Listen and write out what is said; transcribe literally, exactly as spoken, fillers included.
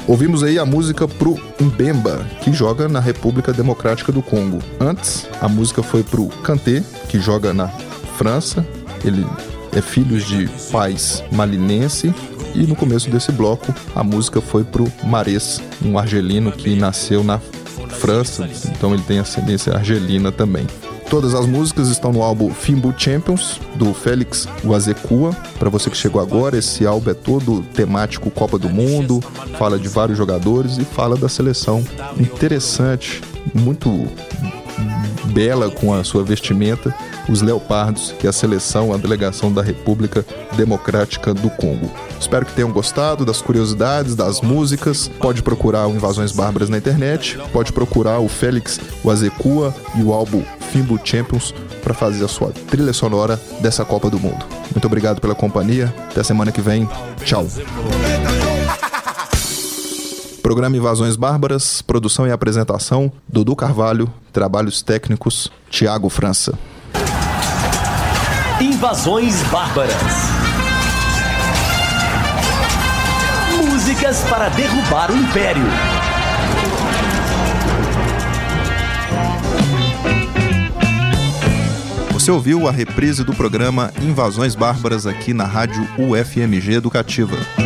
Ouvimos aí a música pro Mbemba, que joga na República Democrática do Congo. Antes, a música foi pro Kanté, que joga na França. Ele é filho de pais malinense. E no começo desse bloco, a música foi pro Mahrez, um argelino que nasceu na França, então ele tem ascendência argelina também. Todas as músicas estão no álbum Fimbu Champions, do Félix Uazekua. Para você que chegou agora, esse álbum é todo temático Copa do Mundo, fala de vários jogadores e fala da seleção. Interessante, muito bela com a sua vestimenta, os leopardos, que é a seleção, a delegação da República Democrática do Congo. Espero que tenham gostado das curiosidades, das músicas. Pode procurar o Invasões Bárbaras na internet, pode procurar o Félix Uazekua e o álbum Fimbu Champions para fazer a sua trilha sonora dessa Copa do Mundo. Muito obrigado pela companhia, até semana que vem, tchau. Programa Invasões Bárbaras, produção e apresentação, Dudu Carvalho, trabalhos técnicos, Thiago França. Invasões Bárbaras. Músicas para derrubar o Império. Você ouviu a reprise do programa Invasões Bárbaras aqui na Rádio U F M G Educativa.